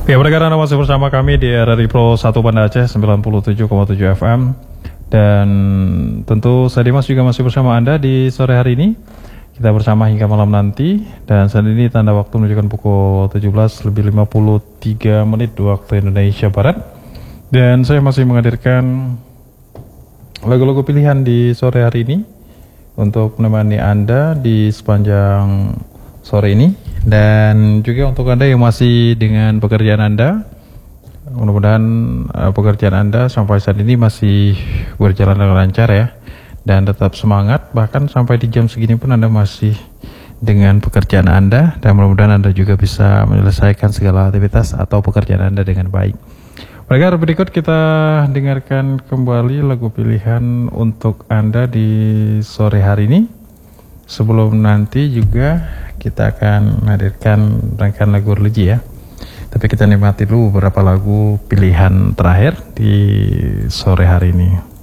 Ya, pendengar Anda masih bersama kami di RRI Pro 1 Banda Aceh 97,7 FM. Dan tentu saya Dimas juga masih bersama Anda di sore hari ini. Kita bersama hingga malam nanti. Dan saat ini tanda waktu menunjukkan pukul 17:53 waktu Indonesia Barat. Dan saya masih menghadirkan lagu-lagu pilihan di sore hari ini untuk menemani Anda di sepanjang sore ini. Dan juga untuk Anda yang masih dengan pekerjaan Anda, mudah-mudahan pekerjaan Anda sampai saat ini masih berjalan dengan lancar ya, dan tetap semangat. Bahkan sampai di jam segini pun Anda masih dengan pekerjaan Anda, dan mudah-mudahan Anda juga bisa menyelesaikan segala aktivitas atau pekerjaan Anda dengan baik. Baiklah, berikut kita dengarkan kembali lagu pilihan untuk Anda di sore hari ini. Sebelum nanti juga kita akan menghadirkan rangkaian lagu religi ya. Tapi kita nikmati dulu beberapa lagu pilihan terakhir di sore hari ini.